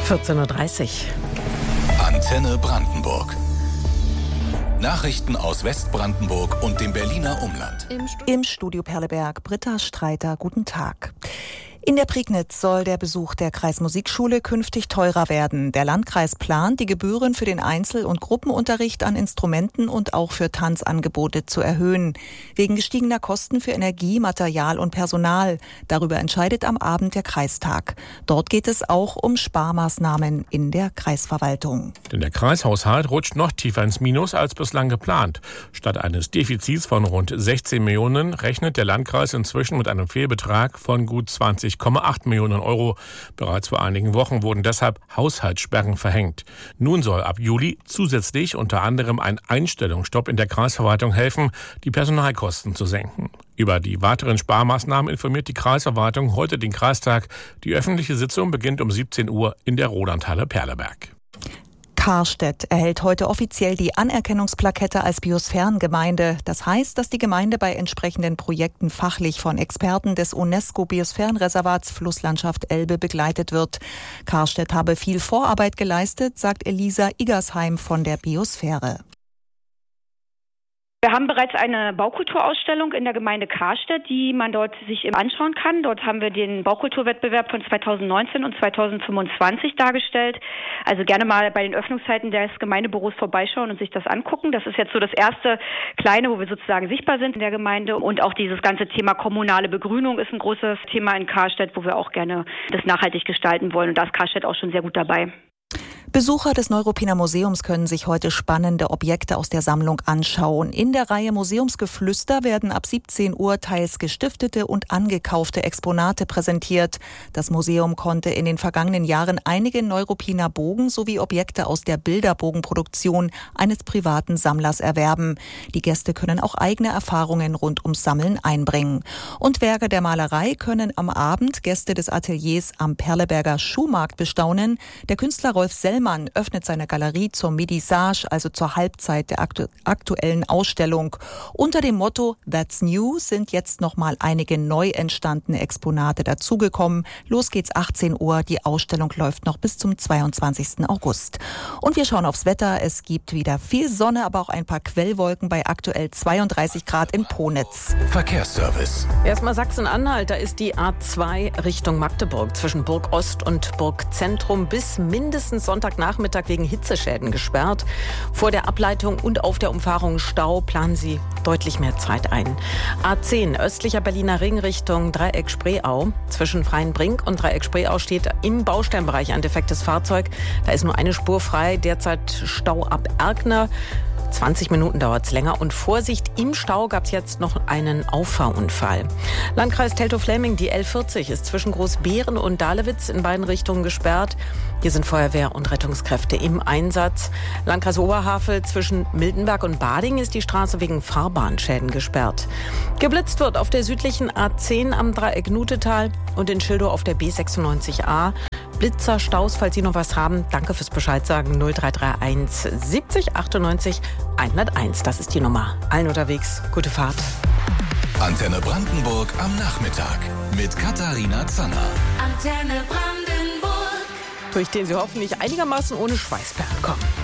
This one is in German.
14:30 Uhr. Antenne Brandenburg. Nachrichten aus Westbrandenburg und dem Berliner Umland. Im Studio Perleberg, Britta Streiter, guten Tag. In der Prignitz soll der Besuch der Kreismusikschule künftig teurer werden. Der Landkreis plant, die Gebühren für den Einzel- und Gruppenunterricht an Instrumenten und auch für Tanzangebote zu erhöhen. Wegen gestiegener Kosten für Energie, Material und Personal. Darüber entscheidet am Abend der Kreistag. Dort geht es auch um Sparmaßnahmen in der Kreisverwaltung. Denn der Kreishaushalt rutscht noch tiefer ins Minus als bislang geplant. Statt eines Defizits von rund 16 Millionen rechnet der Landkreis inzwischen mit einem Fehlbetrag von gut 20,8 Millionen Euro. Bereits vor einigen Wochen wurden deshalb Haushaltssperren verhängt. Nun soll ab Juli zusätzlich unter anderem ein Einstellungsstopp in der Kreisverwaltung helfen, die Personalkosten zu senken. Über die weiteren Sparmaßnahmen informiert die Kreisverwaltung heute den Kreistag. Die öffentliche Sitzung beginnt um 17 Uhr in der Rodanthalle Perleberg. Karstedt erhält heute offiziell die Anerkennungsplakette als Biosphärengemeinde. Das heißt, dass die Gemeinde bei entsprechenden Projekten fachlich von Experten des UNESCO-Biosphärenreservats Flusslandschaft Elbe begleitet wird. Karstedt habe viel Vorarbeit geleistet, sagt Elisa Iggersheim von der Biosphäre. Wir haben bereits eine Baukulturausstellung in der Gemeinde Karstedt, die man dort sich anschauen kann. Dort haben wir den Baukulturwettbewerb von 2019 und 2025 dargestellt. Also gerne mal bei den Öffnungszeiten des Gemeindebüros vorbeischauen und sich das angucken. Das ist jetzt so das erste kleine, wo wir sozusagen sichtbar sind in der Gemeinde. Und auch dieses ganze Thema kommunale Begrünung ist ein großes Thema in Karstedt, wo wir auch gerne das nachhaltig gestalten wollen. Und da ist Karstedt auch schon sehr gut dabei. Besucher des Neuruppiner Museums können sich heute spannende Objekte aus der Sammlung anschauen. In der Reihe Museumsgeflüster werden ab 17 Uhr teils gestiftete und angekaufte Exponate präsentiert. Das Museum konnte in den vergangenen Jahren einige Neuruppiner Bogen sowie Objekte aus der Bilderbogenproduktion eines privaten Sammlers erwerben. Die Gäste können auch eigene Erfahrungen rund ums Sammeln einbringen. Und Werke der Malerei können am Abend Gäste des Ateliers am Perleberger Schuhmarkt bestaunen. Der Künstler Rolf Sellmann öffnet seine Galerie zur Medissage, also zur Halbzeit der aktuellen Ausstellung. Unter dem Motto That's New sind jetzt nochmal einige neu entstandene Exponate dazugekommen. Los geht's 18 Uhr. Die Ausstellung läuft noch bis zum 22. August. Und wir schauen aufs Wetter. Es gibt wieder viel Sonne, aber auch ein paar Quellwolken bei aktuell 32 Grad in Ponitz. Verkehrsservice. Erstmal Sachsen-Anhalt, da ist die A2 Richtung Magdeburg zwischen Burg Ost und Burg Zentrum bis mindestens Sonntagnachmittag wegen Hitzeschäden gesperrt. Vor der Ableitung und auf der Umfahrung Stau planen Sie deutlich mehr Zeit ein. A10 östlicher Berliner Ring Richtung Dreieck Spreeau. Zwischen Freienbrink und Dreieck Spreeau steht im Bausteinbereich ein defektes Fahrzeug. Da ist nur eine Spur frei. Derzeit Stau ab Erkner. 20 Minuten dauert es länger. Und Vorsicht, im Stau gab es jetzt noch einen Auffahrunfall. Landkreis Teltow-Fläming, die L40 ist zwischen Großbeeren und Dahlewitz in beiden Richtungen gesperrt. Hier sind Feuerwehr und Rettungskräfte im Einsatz. Landkreis Oberhavel zwischen Miltenberg und Bading ist die Straße wegen Fahrbahnschäden gesperrt. Geblitzt wird auf der südlichen A10 am Dreieck Nutetal und in Schildow auf der B96a. Blitzer, Staus, falls Sie noch was haben, danke fürs Bescheidsagen. 0331 70 98 101. Das ist die Nummer. Allen unterwegs, gute Fahrt. Antenne Brandenburg am Nachmittag mit Katharina Zanner. Antenne Brandenburg. Durch den Sie hoffentlich einigermaßen ohne Schweißperlen kommen.